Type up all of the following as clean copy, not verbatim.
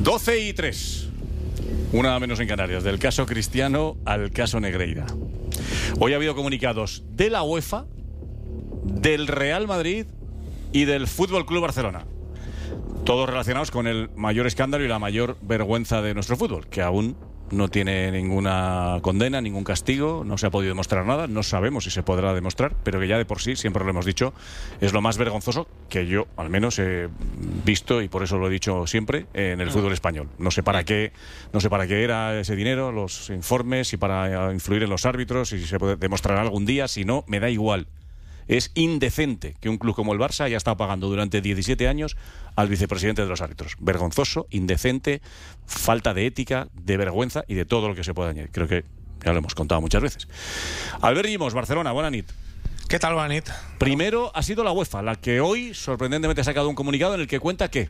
12:03, una menos en Canarias, del caso Cristiano al caso Negreira. Hoy ha habido comunicados de la UEFA, del Real Madrid y del Fútbol Club Barcelona, todos relacionados con el mayor escándalo y la mayor vergüenza de nuestro fútbol, que aún no tiene ninguna condena, ningún castigo, no se ha podido demostrar nada, no sabemos si se podrá demostrar, pero que ya de por sí, siempre lo hemos dicho, es lo más vergonzoso que yo al menos he visto, y por eso lo he dicho siempre, en el fútbol español. No sé para qué era ese dinero, los informes, si para influir en los árbitros, si se puede demostrar algún día, si no, me da igual. Es indecente que un club como el Barça haya estado pagando durante 17 años al vicepresidente de los árbitros. Vergonzoso, indecente, falta de ética, de vergüenza y de todo lo que se pueda añadir. Creo que ya lo hemos contado muchas veces. Albert Llimós, Barcelona, buena nit. ¿Qué tal, buena nit? Primero ha sido la UEFA, la que hoy sorprendentemente ha sacado un comunicado en el que cuenta que...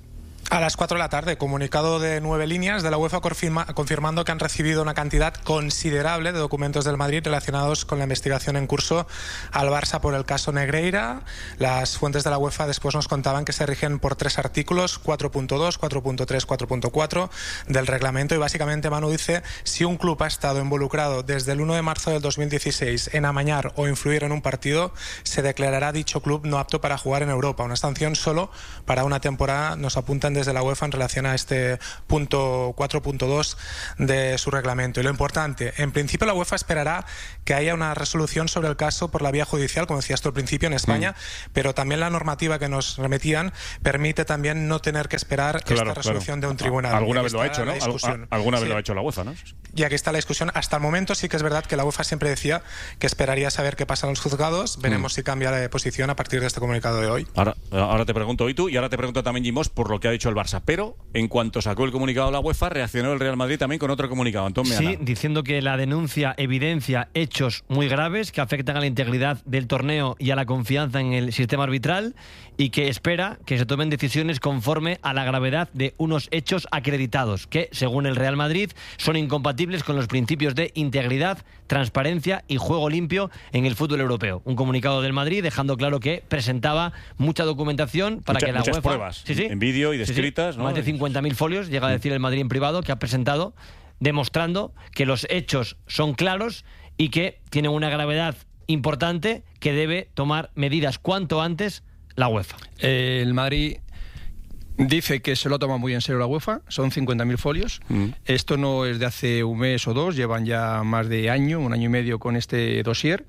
A las 4 de la tarde, comunicado de 9 líneas de la UEFA confirmando que han recibido una cantidad considerable de documentos del Madrid relacionados con la investigación en curso al Barça por el caso Negreira. Las fuentes de la UEFA después nos contaban que se rigen por 3 artículos, 4.2, 4.3, 4.4 del reglamento, y básicamente Manu dice: si un club ha estado involucrado desde el 1 de marzo del 2016 en amañar o influir en un partido, se declarará dicho club no apto para jugar en Europa. Una sanción solo para una temporada, nos apuntan desde la UEFA en relación a este punto 4.2 de su reglamento. Y lo importante, en principio la UEFA esperará que haya una resolución sobre el caso por la vía judicial, como decías tú al principio, en España, pero también la normativa que nos remetían permite también no tener que esperar esta resolución de un tribunal. Alguna vez lo ha hecho, ¿no? Alguna vez lo ha hecho la UEFA, ¿no? Y aquí está la discusión. Hasta el momento sí que es verdad que la UEFA siempre decía que esperaría saber qué pasa en los juzgados. Veremos si cambia de posición a partir de este comunicado de hoy. Ahora te pregunto hoy tú, y ahora te pregunto también Llimós por lo que ha dicho el Barça. Pero en cuanto sacó el comunicado de la UEFA, reaccionó el Real Madrid también con otro comunicado. Antón Meana. Sí, diciendo que la denuncia evidencia hechos muy graves que afectan a la integridad del torneo y a la confianza en el sistema arbitral, y que espera que se tomen decisiones conforme a la gravedad de unos hechos acreditados que, según el Real Madrid, son incompatibles con los principios de integridad, transparencia y juego limpio en el fútbol europeo. Un comunicado del Madrid dejando claro que presentaba mucha documentación para que la muchas UEFA... pruebas, en vídeo y descritas, ¿no? Más de 50.000 folios, llega a decir el Madrid en privado, que ha presentado, demostrando que los hechos son claros y que tienen una gravedad importante, que debe tomar medidas cuanto antes la UEFA. El Madrid dice que se lo ha tomado muy en serio la UEFA, son 50.000 folios. Esto no es de hace un mes o dos, llevan ya más de un año y medio con este dossier,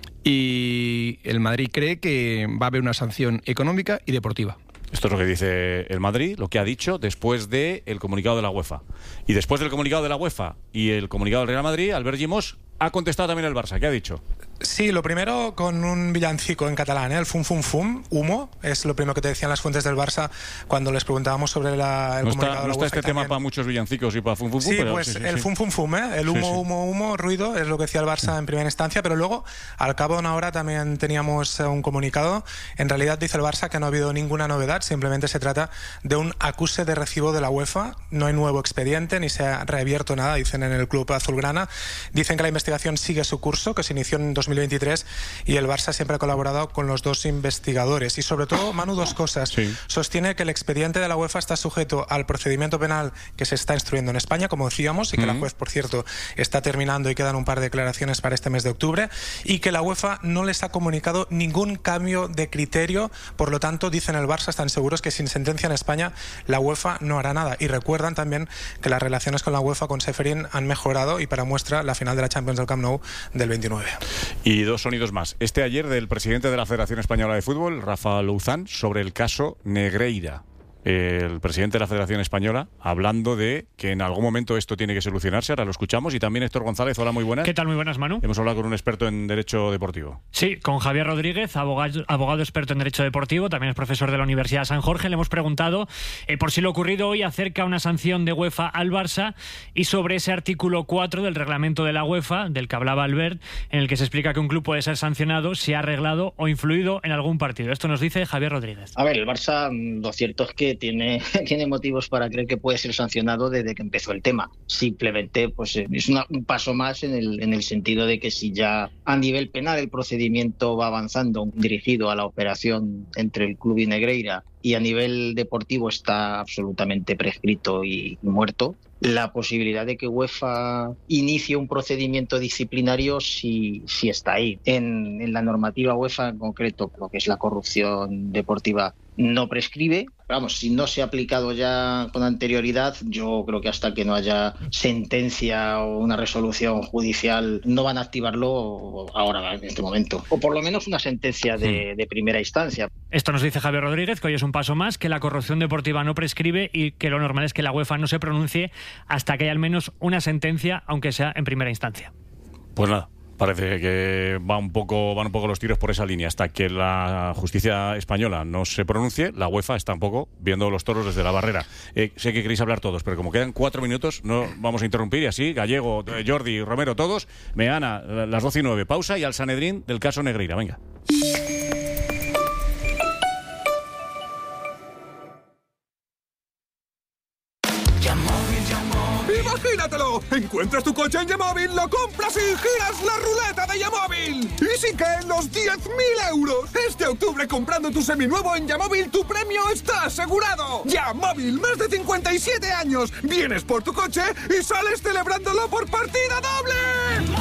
y el Madrid cree que va a haber una sanción económica y deportiva. Esto es lo que dice el Madrid, lo que ha dicho después del comunicado de la UEFA. Y después del comunicado de la UEFA y el comunicado del Real Madrid, Albert Llimós ha contestado también el Barça. ¿Qué ha dicho? Sí, lo primero con un villancico en catalán, el fum fum fum, humo, es lo primero que te decían las fuentes del Barça cuando les preguntábamos sobre el comunicado de la UEFA. No está este tema para muchos villancicos y para fum fum fum. Sí, pero pues el fum fum fum, el humo, humo, ruido, es lo que decía el Barça en primera instancia, pero luego, al cabo de una hora, también teníamos un comunicado. En realidad dice el Barça que no ha habido ninguna novedad, simplemente se trata de un acuse de recibo de la UEFA, no hay nuevo expediente, ni se ha reabierto nada, dicen en el club azulgrana. Dicen que la investigación sigue su curso, que se inició en 2023, y el Barça siempre ha colaborado con los dos investigadores. Y sobre todo, Manu, dos cosas. Sí. Sostiene que el expediente de la UEFA está sujeto al procedimiento penal que se está instruyendo en España, como decíamos, y que la juez, por cierto, está terminando y quedan un par de declaraciones para este mes de octubre, y que la UEFA no les ha comunicado ningún cambio de criterio. Por lo tanto, dicen el Barça, están seguros que sin sentencia en España la UEFA no hará nada. Y recuerdan también que las relaciones con la UEFA, con Ceferin, han mejorado, y para muestra la final de la Champions del Camp Nou del 29. Y dos sonidos más. Este ayer del presidente de la Federación Española de Fútbol, Rafa Louzán, sobre el caso Negreira. El presidente de la Federación Española hablando de que en algún momento esto tiene que solucionarse. Ahora lo escuchamos. Y también Héctor González. Hola, muy buenas. ¿Qué tal? Muy buenas, Manu. Hemos hablado con un experto en Derecho Deportivo. Sí, con Javier Rodríguez, abogado experto en Derecho Deportivo, también es profesor de la Universidad de San Jorge. Le hemos preguntado por si lo ocurrido hoy acerca una sanción de UEFA al Barça, y sobre ese artículo 4 del reglamento de la UEFA, del que hablaba Albert, en el que se explica que un club puede ser sancionado si ha arreglado o influido en algún partido. Esto nos dice Javier Rodríguez. A ver, el Barça, lo cierto es que nadie tiene motivos para creer que puede ser sancionado desde que empezó el tema. Simplemente pues es un paso más en el sentido de que si ya a nivel penal el procedimiento va avanzando dirigido a la operación entre el club y Negreira, y a nivel deportivo está absolutamente prescrito y muerto, la posibilidad de que UEFA inicie un procedimiento disciplinario sí está ahí. En la normativa UEFA en concreto, lo que es la corrupción deportiva, no prescribe. Vamos, si no se ha aplicado ya con anterioridad, yo creo que hasta que no haya sentencia o una resolución judicial no van a activarlo ahora, en este momento. O por lo menos una sentencia de primera instancia. Esto nos dice Javier Rodríguez, que hoy es un paso más, que la corrupción deportiva no prescribe y que lo normal es que la UEFA no se pronuncie hasta que haya al menos una sentencia, aunque sea en primera instancia. Pues nada. Parece que van un poco los tiros por esa línea. Hasta que la justicia española no se pronuncie, la UEFA está un poco viendo los toros desde la barrera. Sé que queréis hablar todos, pero como quedan 4 minutos, no vamos a interrumpir. Y así, Gallego, Jordi, Romero, todos, Meana, las 12:09. Pausa y al Sanedrín del caso Negreira. Venga. ¡Imagínatelo! Encuentras tu coche en Yamóvil, lo compras y giras la ruleta de Yamóvil. ¡Y sí que en los 10.000 euros! Este octubre, comprando tu seminuevo en Yamóvil, tu premio está asegurado. Yamóvil, más de 57 años. Vienes por tu coche y sales celebrándolo por partida doble.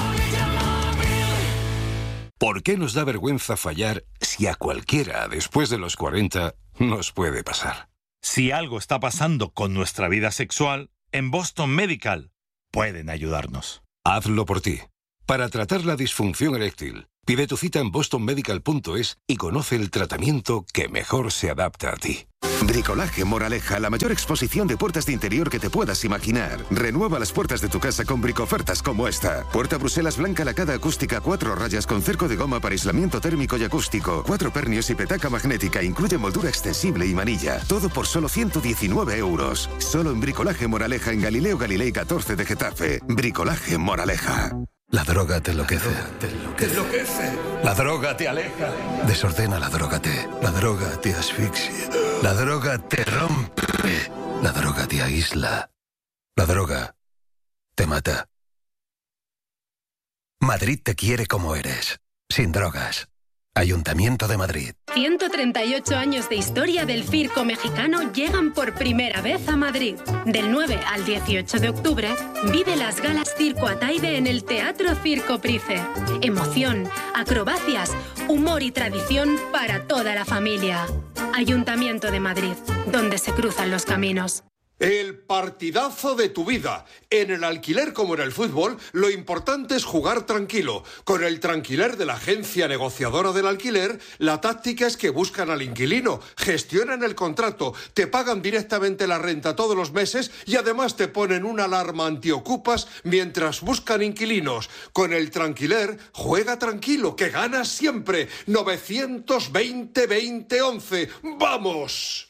¿Por qué nos da vergüenza fallar si a cualquiera después de los 40 nos puede pasar? Si algo está pasando con nuestra vida sexual, en Boston Medical pueden ayudarnos. Hazlo por ti. Para tratar la disfunción eréctil, pide tu cita en bostonmedical.es y conoce el tratamiento que mejor se adapta a ti. Bricolaje Moraleja, la mayor exposición de puertas de interior que te puedas imaginar. Renueva las puertas de tu casa con bricofertas como esta. Puerta Bruselas blanca lacada acústica 4 rayas con cerco de goma para aislamiento térmico y acústico. 4 pernios y petaca magnética. Incluye moldura extensible y manilla. Todo por solo 119 euros. Solo en Bricolaje Moraleja en Galileo Galilei 14 de Getafe. Bricolaje Moraleja. La droga te enloquece. ¿Te enloquece? La droga te aleja. Desordena la droga te. La droga te asfixia. La droga te rompe. La droga te aísla. La droga te mata. Madrid te quiere como eres. Sin drogas. Ayuntamiento de Madrid. 138 años de historia del circo mexicano llegan por primera vez a Madrid. Del 9 al 18 de octubre, vive las galas Circo Ataide en el Teatro Circo Price. Emoción, acrobacias, humor y tradición para toda la familia. Ayuntamiento de Madrid, donde se cruzan los caminos. El partidazo de tu vida. En el alquiler como en el fútbol, lo importante es jugar tranquilo. Con el Tranquiler de la agencia negociadora del alquiler, la táctica es que buscan al inquilino, gestionan el contrato, te pagan directamente la renta todos los meses y además te ponen una alarma antiocupas mientras buscan inquilinos. Con el Tranquiler, juega tranquilo, que ganas siempre. 920-2011. ¡Vamos!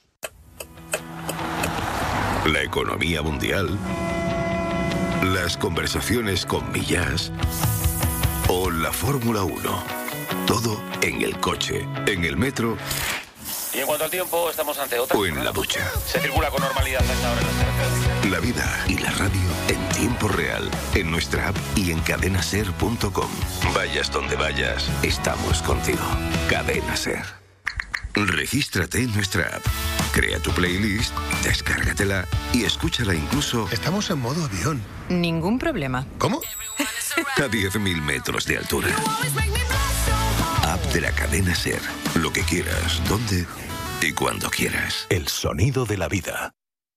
La economía mundial, las conversaciones con Millás o la Fórmula 1. Todo en el coche, en el metro. Y en cuanto al tiempo, estamos ante otra. O en la ducha. Se circula con normalidad a esta hora en las carreteras. La vida y la radio en tiempo real, en nuestra app y en cadenaser.com. Vayas donde vayas, estamos contigo. Cadena Ser. Regístrate en nuestra app. Crea tu playlist, descárgatela y escúchala incluso... Estamos en modo avión. Ningún problema. ¿Cómo? A 10.000 metros de altura. App de la cadena Ser. Lo que quieras, donde y cuando quieras. El sonido de la vida.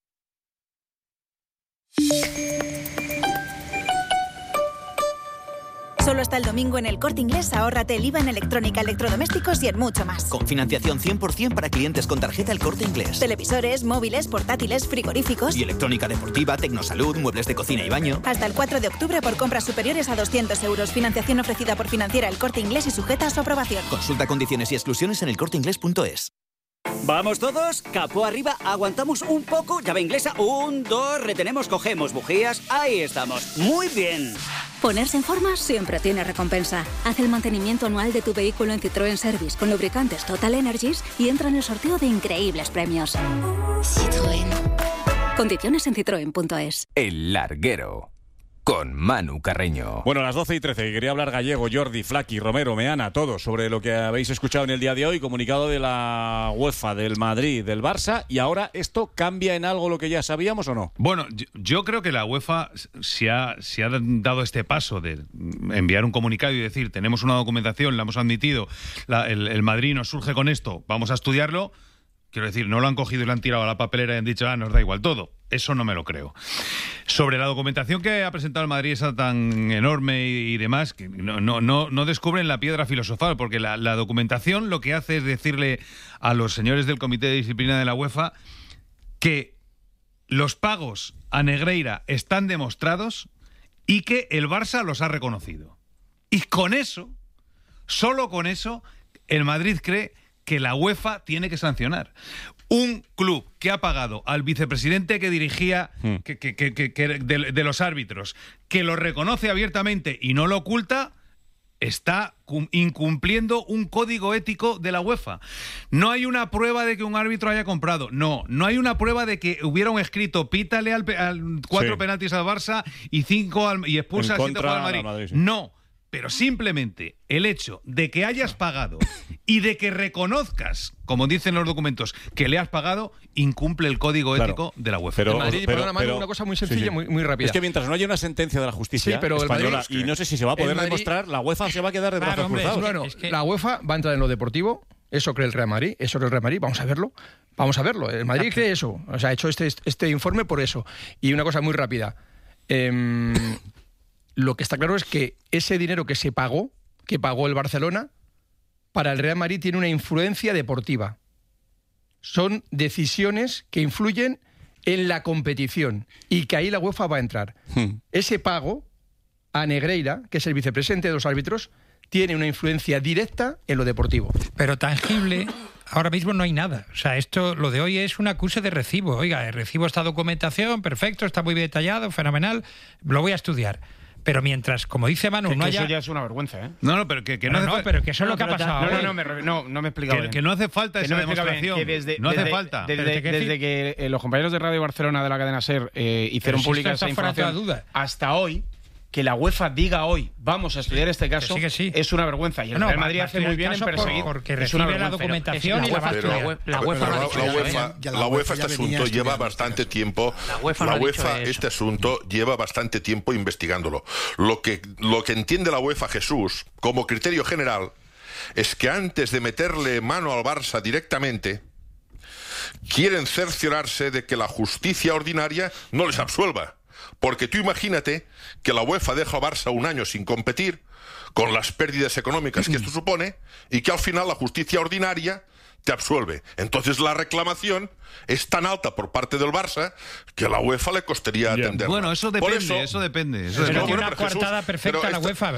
Solo hasta el domingo en El Corte Inglés, ahórrate el IVA en electrónica, electrodomésticos y en mucho más. Con financiación 100% para clientes con tarjeta El Corte Inglés. Televisores, móviles, portátiles, frigoríficos. Y electrónica deportiva, tecnosalud, muebles de cocina y baño. Hasta el 4 de octubre por compras superiores a 200 euros. Financiación ofrecida por Financiera El Corte Inglés y sujeta a su aprobación. Consulta condiciones y exclusiones en elcorteinglés.es. ¿Vamos todos? Capó arriba, aguantamos un poco, llave inglesa, 1, 2, retenemos, cogemos bujías, ahí estamos, muy bien. Ponerse en forma siempre tiene recompensa. Haz el mantenimiento anual de tu vehículo en Citroën Service con lubricantes Total Energies y entra en el sorteo de increíbles premios. Citroën. Condiciones en citroen.es. El Larguero, con Manu Carreño. Bueno, a las 12:13, quería hablar Gallego, Jordi, Flaqui, Romero, Meana, todos sobre lo que habéis escuchado en el día de hoy, comunicado de la UEFA, del Madrid, del Barça, y ahora ¿esto cambia en algo lo que ya sabíamos o no? Bueno, yo creo que la UEFA se ha dado este paso de enviar un comunicado y decir, tenemos una documentación, la hemos admitido, el Madrid nos surge con esto, vamos a estudiarlo. Quiero decir, no lo han cogido y lo han tirado a la papelera y han dicho, nos da igual todo. Eso no me lo creo. Sobre la documentación que ha presentado el Madrid, esa tan enorme y demás, que no descubren la piedra filosofal, porque la documentación lo que hace es decirle a los señores del Comité de Disciplina de la UEFA que los pagos a Negreira están demostrados y que el Barça los ha reconocido. Y con eso, solo con eso, el Madrid cree que la UEFA tiene que sancionar. Un club que ha pagado al vicepresidente que dirigía de los árbitros, que lo reconoce abiertamente y no lo oculta, está incumpliendo un código ético de la UEFA. No hay una prueba de que un árbitro haya comprado. No hay una prueba de que hubiera un escrito, pítale al 4 penaltis al Barça y expulsa al 7 jugadores al Madrid. Sí. No. Pero simplemente el hecho de que hayas pagado y de que reconozcas, como dicen los documentos, que le has pagado, incumple el código ético de la UEFA. Pero una cosa muy sencilla, muy rápida. Es que mientras no haya una sentencia de la justicia española, y no sé si se va a poder demostrar, la UEFA se va a quedar de brazos cruzados. Bueno, la UEFA va a entrar en lo deportivo, eso cree el Real Madrid, vamos a verlo. El Madrid cree eso, o sea, ha hecho este informe por eso. Y una cosa muy rápida. Lo que está claro es que ese dinero que pagó el Barcelona, para el Real Madrid tiene una influencia deportiva. Son decisiones que influyen en la competición y que ahí la UEFA va a entrar. Ese pago a Negreira, que es el vicepresidente de los árbitros, tiene una influencia directa en lo deportivo. Pero tangible, ahora mismo no hay nada. O sea, lo de hoy es un acuse de recibo. Oiga, recibo esta documentación, perfecto, está muy bien detallado, fenomenal, lo voy a estudiar. Pero mientras, como dice Manu, no haya... Eso ya es una vergüenza, ¿eh? Pero que eso es lo que ha pasado. No me he explicado bien. Que no hace falta esa demostración. No hace falta. Desde que los compañeros de Radio Barcelona de la cadena SER hicieron pública esa información hasta hoy, que la UEFA diga hoy, vamos a estudiar este caso, es una vergüenza. Y el Real Madrid hace muy bien en perseguir. Porque recibe la documentación y la va a estudiar. La UEFA este asunto lleva bastante tiempo. La UEFA este asunto lleva bastante tiempo investigándolo. Lo que entiende la UEFA, Jesús, como criterio general, es que antes de meterle mano al Barça directamente, quieren cerciorarse de que la justicia ordinaria no les absuelva. Porque tú imagínate que la UEFA deja a Barça un año sin competir, con las pérdidas económicas que esto supone, y que al final la justicia ordinaria te absuelve. Entonces la reclamación es tan alta por parte del Barça que a la UEFA le costaría atenderla. Bueno, eso depende. Pero tiene una coartada perfecta la UEFA.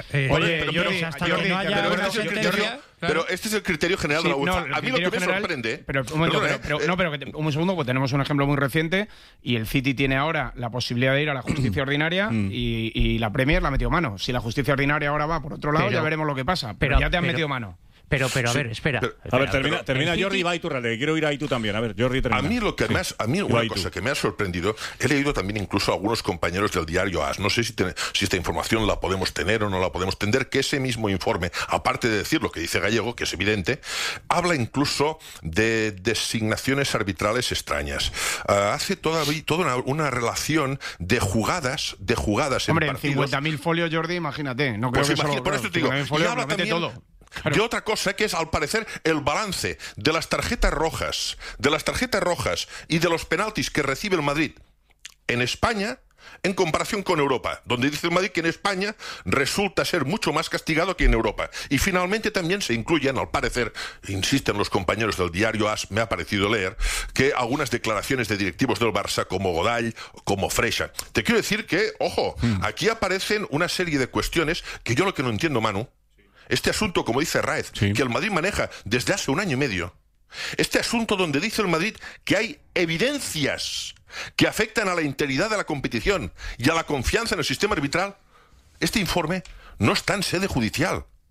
Pero este es el criterio general de la UEFA. A mí lo que me sorprende... Un segundo, pues tenemos un ejemplo muy reciente y el City tiene ahora la posibilidad de ir a la justicia ordinaria y la Premier la ha metido mano. Si la justicia ordinaria ahora va por otro lado, ya veremos lo que pasa. Pero ya te han metido mano. Pero a ver, espera. Termina Jordi y va y tú, quiero ir ahí tú también. A ver, Jordi, termina. A mí una cosa que me ha sorprendido, he leído también incluso a algunos compañeros del diario AS, no sé si esta información la podemos tener o no la podemos tener, que ese mismo informe, aparte de decir lo que dice Gallego, que es evidente, habla incluso de designaciones arbitrales extrañas. Hace toda una relación de jugadas Hombre, en partidos. 50.000 folios, Jordi, imagínate. No creo que por esto te digo, y habla también todo. De otra cosa que es, al parecer, el balance de las tarjetas rojas y de los penaltis que recibe el Madrid en España en comparación con Europa, donde dice el Madrid que en España resulta ser mucho más castigado que en Europa. Y finalmente también se incluyen, al parecer, insisten los compañeros del diario AS, me ha parecido leer, que algunas declaraciones de directivos del Barça, como Godall, como Freixa. Te quiero decir que, ojo, aquí aparecen una serie de cuestiones que yo lo que no entiendo, Manu, este asunto, como dice Raez, que el Madrid maneja desde hace un año y medio. Este asunto donde dice el Madrid que hay evidencias que afectan a la integridad de la competición y a la confianza en el sistema arbitral. Este informe no está en sede judicial.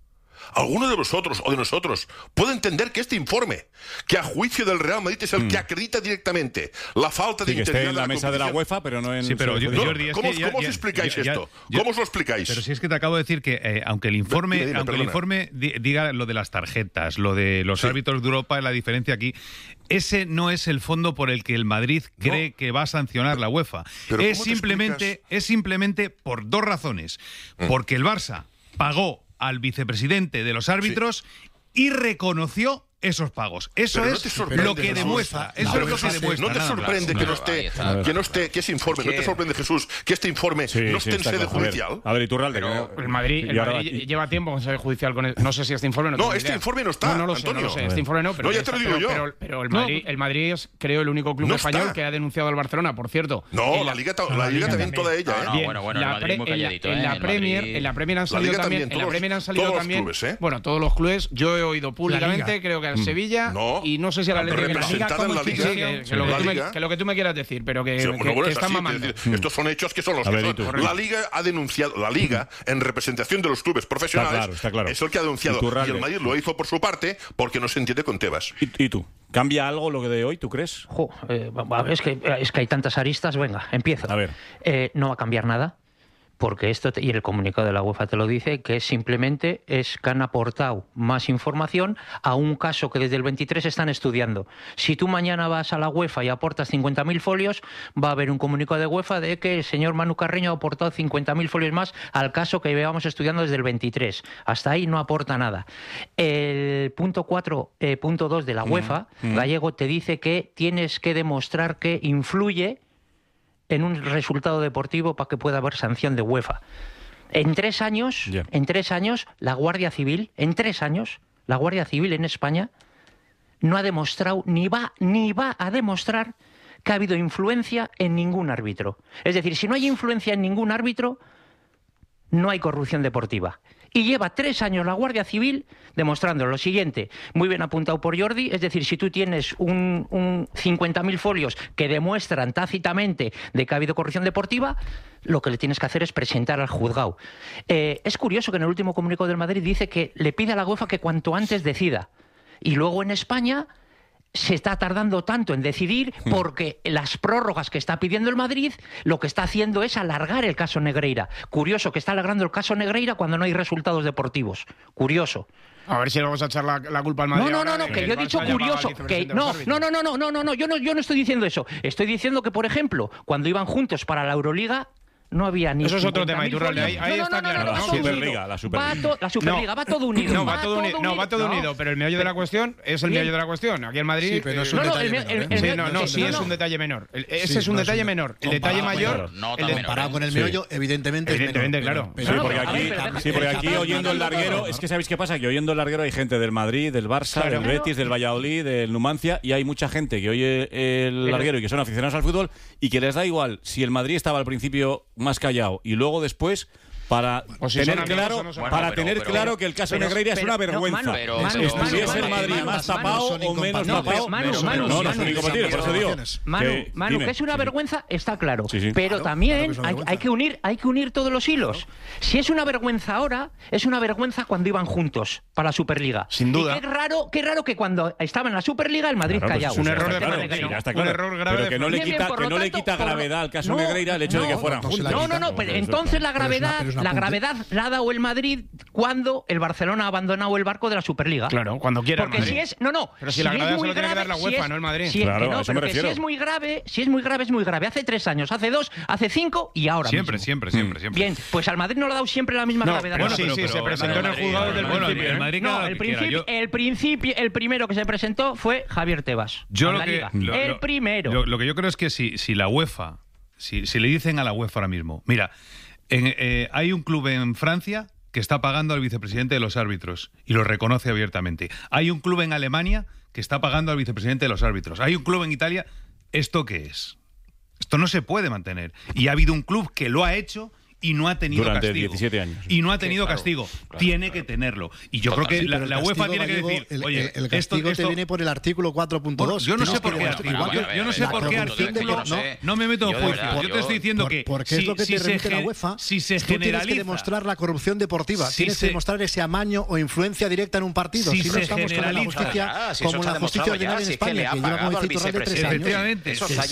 ¿Alguno de vosotros o de nosotros puede entender que este informe, que a juicio del Real Madrid es el que acredita directamente la falta de que esté en la mesa de la UEFA, pero no en... Sí, pero Jordi, ¿cómo os explicáis esto? ¿Cómo os lo explicáis? Pero si es que te acabo de decir que aunque el informe diga lo de las tarjetas, lo de los árbitros de Europa, la diferencia aquí, ese no es el fondo por el que el Madrid cree que va a sancionar la UEFA. Es simplemente por dos razones. Porque el Barça pagó al vicepresidente de los árbitros y reconoció esos pagos. Eso es lo que demuestra. Eso es lo que demuestra. ¿No te sorprende que no esté que ese informe, no te sorprende, Jesús, que este informe no esté en sede judicial? A ver, Iturralde. El Madrid lleva tiempo con sede judicial con no sé si este informe no este informe no está, no lo sé, este informe no, pero ya te lo digo yo. Pero el Madrid es, creo, el único club español que ha denunciado al Barcelona, por cierto. No, la Liga también, toda ella, en la Premier han salido también, bueno, todos los clubes, yo he oído públicamente, creo que Sevilla y no sé si a la Liga que lo que tú me quieras decir, pero que están mamando. Estos son hechos que son los que son. La Liga ha denunciado, la Liga en representación de los clubes profesionales es el que ha denunciado y el Madrid lo hizo por su parte porque no se entiende con Tebas. ¿Y tú? ¿Cambia algo lo de hoy, tú crees? Es que hay tantas aristas, venga, empiezo. A ver. No va a cambiar nada. Porque esto, y el comunicado de la UEFA te lo dice, que simplemente es que han aportado más información a un caso que desde el 23 están estudiando. Si tú mañana vas a la UEFA y aportas 50.000 folios, va a haber un comunicado de UEFA de que el señor Manu Carreño ha aportado 50.000 folios más al caso que llevamos estudiando desde el 23. Hasta ahí no aporta nada. El punto 4.2 de la UEFA, Gallego, te dice que tienes que demostrar que influye en un resultado deportivo para que pueda haber sanción de UEFA. En 3 años, la Guardia Civil, la Guardia Civil en España no ha demostrado ni va a demostrar que ha habido influencia en ningún árbitro. Es decir, si no hay influencia en ningún árbitro, no hay corrupción deportiva. Y lleva 3 años la Guardia Civil demostrando lo siguiente, muy bien apuntado por Jordi, es decir, si tú tienes un 50.000 folios que demuestran tácitamente de que ha habido corrupción deportiva, lo que le tienes que hacer es presentar al juzgado. Es curioso que en el último comunicado del Madrid dice que le pide a la UEFA que cuanto antes decida. Y luego en España se está tardando tanto en decidir porque las prórrogas que está pidiendo el Madrid lo que está haciendo es alargar el caso Negreira. Curioso que está alargando el caso Negreira cuando no hay resultados deportivos. Curioso. A ver si le vamos a echar la culpa al Madrid. No, que yo he dicho curioso. Yo no estoy diciendo eso. Estoy diciendo que, por ejemplo, cuando iban juntos para la Euroliga, no había ni... Eso es otro tema, Iturralde. Ahí está claro. La Superliga. La Superliga va todo unido. Va todo unido, pero el meollo de la cuestión es el meollo de la cuestión. Aquí en Madrid... Sí, pero es un detalle menor. Es un detalle menor. Ese es un detalle menor. El detalle mayor... Comparado con el meollo, evidentemente es menor. Claro. Sí, porque aquí oyendo el larguero... Es que ¿sabéis qué pasa? Que oyendo el larguero hay gente del Madrid, del Barça, del Betis, del Valladolid, del Numancia, y hay mucha gente que oye el larguero y que son aficionados al fútbol y que les da igual si el Madrid estaba al principio más callado y luego después para tener claro que el caso Negreira es una vergüenza. Estuviese el Madrid más tapado o menos tapado. No son incompatibles, por eso digo. Manu, que es una vergüenza, está claro. Pero también hay que unir todos los hilos. Si es una vergüenza ahora, es una vergüenza cuando iban juntos para la Superliga. Sin duda. Y qué raro que cuando estaba en la Superliga el Madrid callado. Es un error grave. Pero que no le quita gravedad al caso Negreira el hecho de que fueran juntos. No, pero entonces la gravedad la ha dado el Madrid cuando el Barcelona ha abandonado el barco de la Superliga. Claro, cuando quiera. Porque si es... Pero si la gravedad se lo tiene que dar la UEFA, no el Madrid. Claro, a eso me refiero. Si es muy grave, es muy grave. Hace 3 años, hace 2, hace 5 y ahora siempre. Bien, pues al Madrid no le ha dado siempre la misma gravedad. Bueno, sí, se presentó en el juzgado desde el principio. El primero que se presentó fue Javier Tebas. El primero. Lo que yo creo es que si la UEFA, si le dicen a la UEFA ahora mismo, mira, hay un club en Francia que está pagando al vicepresidente de los árbitros y lo reconoce abiertamente. Hay un club en Alemania que está pagando al vicepresidente de los árbitros. Hay un club en Italia. ¿Esto qué es? Esto no se puede mantener. Y ha habido un club que lo ha hecho y no ha tenido durante castigo. 17 años. Y no ha tenido castigo. Tiene que tenerlo. Y yo creo que la UEFA tiene que decir, oye, el castigo te viene por el artículo 4.2. Yo no sé por qué artículo. Yo no sé por qué artículo. No me meto en juicio. Yo te estoy diciendo que porque es lo que te remite la UEFA. Si se tú tienes que generaliza, demostrar la corrupción deportiva, tienes que demostrar ese amaño o influencia directa en un partido. Si no estamos como la justicia, como la justicia ordinaria en España, que lleva como Vitorral de 3 años. Efectivamente.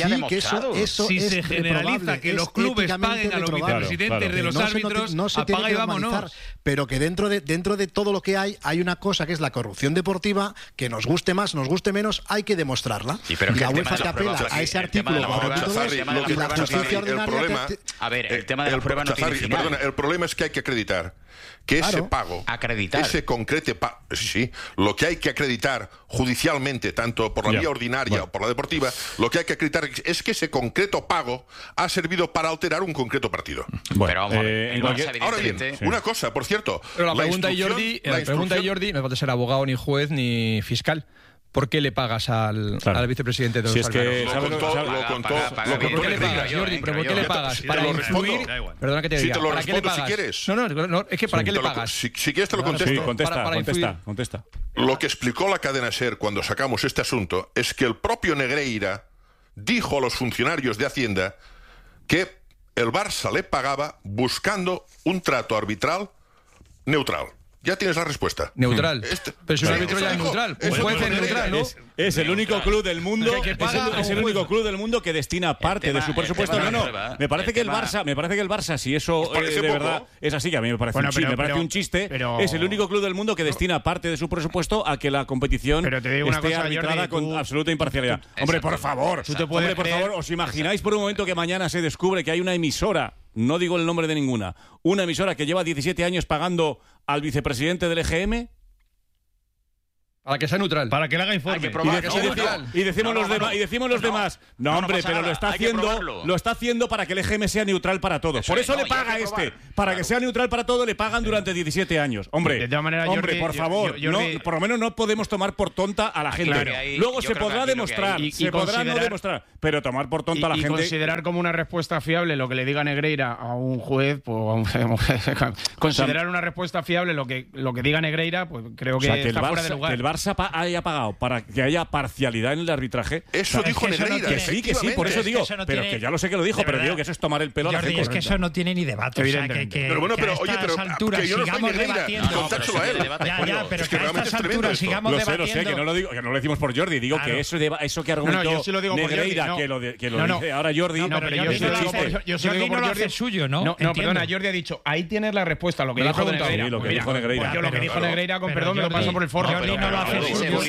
Eso si es se generaliza que los clubes paguen a los vicepresidentes de los árbitros, no se tiene que normalizar, pero que dentro de todo lo que hay una cosa que es la corrupción deportiva, que nos guste más, nos guste menos, hay que demostrarla. Sí, pero y la UEFA te apela a ese artículo y la justicia ordinaria. A ver, el tema de la prueba no tiene final. Perdona, el problema es que hay que acreditar que ese pago, ese concreto pago, lo que hay que acreditar judicialmente, tanto por la vía ordinaria o por la deportiva, lo que hay que acreditar es que ese concreto pago ha servido para alterar un concreto partido. Pero vamos, ahora bien, una cosa, por cierto. Pero la pregunta de Jordi no puede ser abogado, ni juez, ni fiscal. ¿Por qué le pagas al vicepresidente de los árbitros? Lo contó. ¿Por qué le pagas, Jordi? ¿Pero por qué le pagas? ¿Para influir? Perdona que te diga. Si te lo ¿Para qué le respondo pagas? si quieres. No, es que ¿para qué le pagas? Si quieres te lo contesto. Sí, contesta. Lo que explicó la cadena SER cuando sacamos este asunto es que el propio Negreira dijo a los funcionarios de Hacienda que el Barça le pagaba buscando un trato arbitral neutral. Ya tienes la respuesta. Neutral. Pero si un árbitro ya es neutral. Un juez es neutral, ¿no? Es el único club del mundo. Es el único club del mundo que destina parte de su presupuesto. Me parece que el Barça, si eso de verdad es así, que a mí me parece un chiste, es el único club del mundo que destina parte de su presupuesto a que la competición esté arbitrada con absoluta imparcialidad. Hombre, por favor, ¿os imagináis por un momento que mañana se descubre que hay una emisora? No digo el nombre de ninguna. Una emisora que lleva 17 años pagando al vicepresidente del EGM. Para que sea neutral. Para que le haga informe. Y decimos los demás. No, hombre, pero lo está haciendo para que el EGM sea neutral para todos. Por eso le paga para que sea neutral para todos, le pagan durante 17 años. Hombre, por favor, por lo menos no podemos tomar por tonta a la gente. Luego se podrá demostrar, se podrá no demostrar, pero tomar por tonta a la gente. Y considerar como una respuesta fiable lo que le diga Negreira a un juez, pues considerar una respuesta fiable lo que diga Negreira, pues creo que está fuera de lugar. Barça haya pagado para que haya parcialidad en el arbitraje. Eso dijo Negreira. Que sí, por eso digo. Pero que ya lo sé que lo dijo, pero digo que eso es tomar el pelo a la gente. Es que eso no tiene ni debate. Pero bueno, pero oye, pero que yo no soy Negreira. Contárselo a él. Ya, pero que a estas alturas sigamos debatiendo. Lo sé, que no lo digo, que no lo decimos por Jordi. Digo que eso que argumentó Negreira, que lo dice ahora Jordi. No, pero yo sí lo digo por Jordi. Suyo, ¿no? No, perdona, Jordi ha dicho, ahí tienes la respuesta, lo que dijo Negreira. Lo que dijo Negreira. Yo lo que dijo Negreira, con perdón, me lo paso por el forro. Jordi no lo hace suyo.